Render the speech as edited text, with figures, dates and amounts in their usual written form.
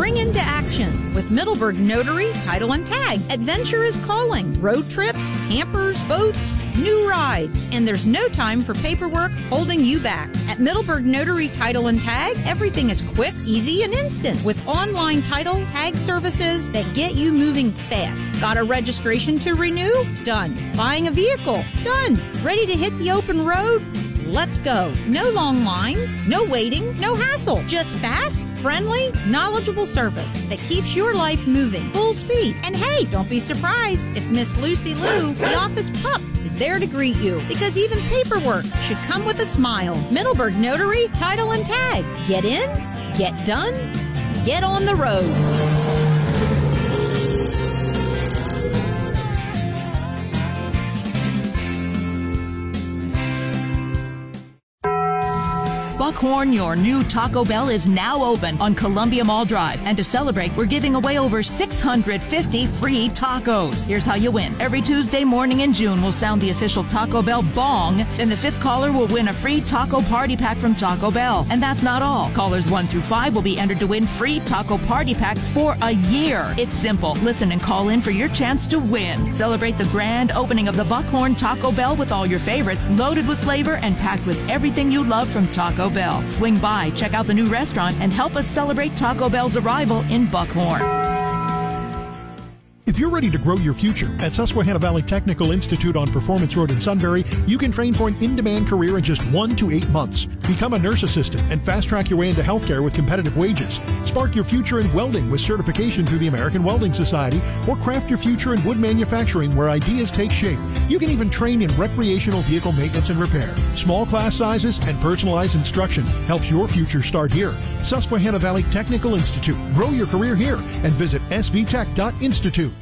Spring into action with Middleburg Notary Title and Tag. Adventure is calling. Road trips, campers, boats, new rides. And there's no time for paperwork holding you back. At Middleburg Notary Title and Tag, everything is quick, easy, and instant with online title tag services that get you moving fast. Got a registration to renew? Done. Buying a vehicle? Done. Ready to hit the open road? Let's go. No long lines, no waiting, no hassle. Just fast, friendly, knowledgeable service that keeps your life moving full speed. And hey, don't be surprised if Miss Lucy Lou, the office pup, is there to greet you, because even paperwork should come with a smile. Middleburg Notary Title and Tag. Get in, get done, get on the road. Buckhorn, your new Taco Bell, is now open on Columbia Mall Drive. And to celebrate, we're giving away over 650 free tacos. Here's how you win. Every Tuesday morning in June, we'll sound the official Taco Bell bong. Then the fifth caller will win a free taco party pack from Taco Bell. And that's not all. Callers 1 through 5 will be entered to win free taco party packs for a year. It's simple. Listen and call in for your chance to win. Celebrate the grand opening of the Buckhorn Taco Bell with all your favorites, loaded with flavor and packed with everything you love from Taco Bell. Swing by, check out the new restaurant, and help us celebrate Taco Bell's arrival in Buckhorn. If you're ready to grow your future, at Susquehanna Valley Technical Institute on Performance Road in Sunbury, you can train for an in-demand career in just 1 to 8 months. Become a nurse assistant and fast-track your way into healthcare with competitive wages. Spark your future in welding with certification through the American Welding Society, or craft your future in wood manufacturing where ideas take shape. You can even train in recreational vehicle maintenance and repair. Small class sizes and personalized instruction helps your future start here. Susquehanna Valley Technical Institute. Grow your career here and visit svtech.institute.